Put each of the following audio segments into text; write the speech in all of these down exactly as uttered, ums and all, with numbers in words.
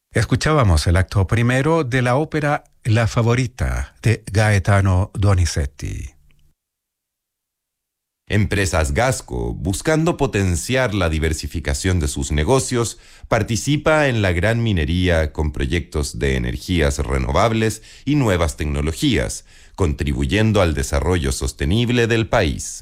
Escuchábamos el acto primero de la ópera La Favorita de Gaetano Donizetti. Empresas Gasco, buscando potenciar la diversificación de sus negocios, participa en la gran minería con proyectos de energías renovables y nuevas tecnologías, contribuyendo al desarrollo sostenible del país.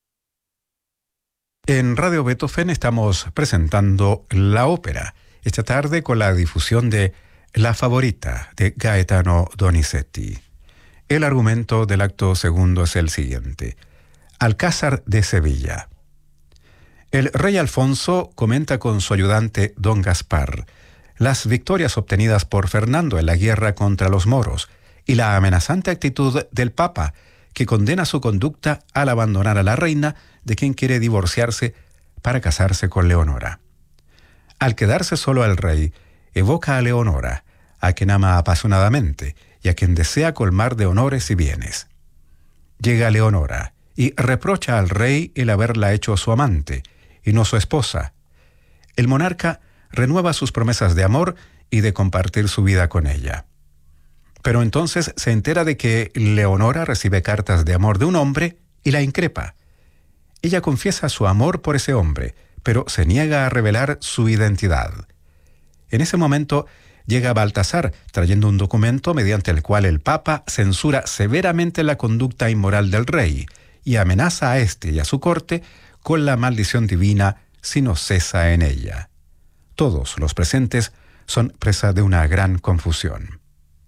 En Radio Beethoven estamos presentando la ópera, esta tarde con la difusión de La Favorita de Gaetano Donizetti. El argumento del acto segundo es el siguiente. Alcázar de Sevilla. El rey Alfonso comenta con su ayudante don Gaspar las victorias obtenidas por Fernando en la guerra contra los moros y la amenazante actitud del Papa, que condena su conducta al abandonar a la reina, de quien quiere divorciarse para casarse con Leonora. Al quedarse solo el rey, evoca a Leonora, a quien ama apasionadamente y a quien desea colmar de honores y bienes. Llega Leonora y reprocha al rey el haberla hecho su amante y no su esposa. El monarca renueva sus promesas de amor y de compartir su vida con ella. Pero entonces se entera de que Leonora recibe cartas de amor de un hombre y la increpa. Ella confiesa su amor por ese hombre, pero se niega a revelar su identidad. En ese momento llega Baltasar trayendo un documento mediante el cual el Papa censura severamente la conducta inmoral del rey y amenaza a éste y a su corte con la maldición divina si no cesa en ella. Todos los presentes son presa de una gran confusión.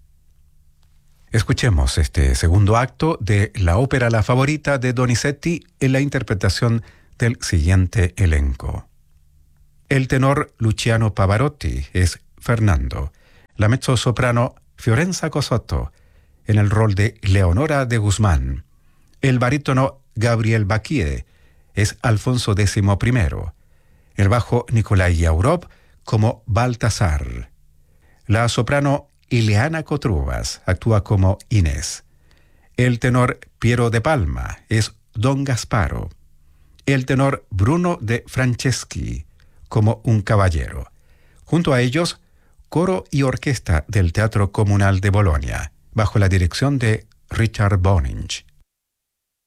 Escuchemos este segundo acto de la ópera La Favorita de Donizetti en la interpretación del siguiente elenco. El tenor Luciano Pavarotti es Fernando, la mezzosoprano Fiorenza Cosotto en el rol de Leonora de Guzmán. El barítono Gabriel Baquie es Alfonso décimo primero. El bajo Nikolai Yaurov como Baltasar. La soprano Ileana Cotrubas actúa como Inés. El tenor Piero de Palma es Don Gasparo. El tenor Bruno de Franceschi como un caballero. Junto a ellos, coro y orquesta del Teatro Comunal de Bolonia, bajo la dirección de Richard Boninch.